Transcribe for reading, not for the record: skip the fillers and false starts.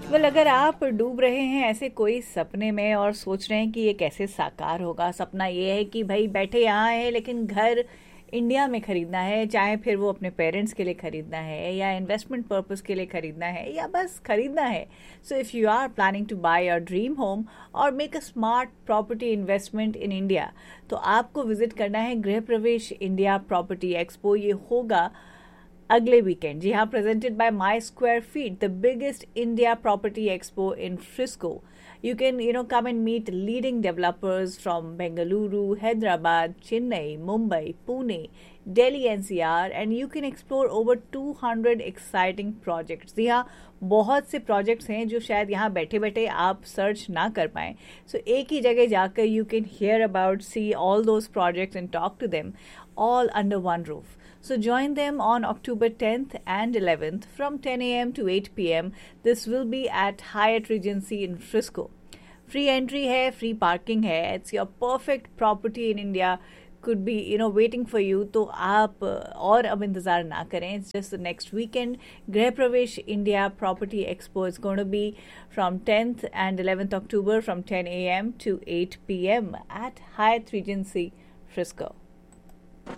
Well अगर आप डूब रहे हैं ऐसे कोई सपने में और सोच रहे हैं कि ये कैसे साकार होगा, सपना ये है कि भाई बैठे यहाँ है लेकिन घर इंडिया में खरीदना है, चाहे फिर वो अपने पेरेंट्स के लिए खरीदना है या इन्वेस्टमेंट पर्पस के लिए खरीदना है या बस खरीदना है. So if you are planning to by your dream home और make a smart property investment in India, तो आपको विजिट करना है गृह प्रवेश इंडिया प्रॉपर्टी एक्सपो. ये होगा अगले वीकेंड. जी हाँ, presented by my square feet, the biggest India property expo in Frisco. You can, come and meet leading developers from Bengaluru, Hyderabad, Chennai, Mumbai, Pune, Delhi NCR, and you can explore over 200 exciting projects. जी हाँ, बहुत से projects हैं जो शायद यहाँ बैठे बैठे आप सर्च ना कर पाएं. सो एक ही जगह जाकर you can hear about, see all those projects and talk to them all under one roof. So join them on October 10th and 11th from 10 a.m. to 8 p.m. This will be at Hyatt Regency in Frisco. Free entry है, free parking है. It's your perfect property in India. Could be, waiting for you. तो आप और अब इंतज़ार ना करें. It's just the next weekend. Greh Pravesh India Property Expo is going to be from 10th and 11th October from 10 a.m. to 8 p.m. at Hyatt Regency, Frisco.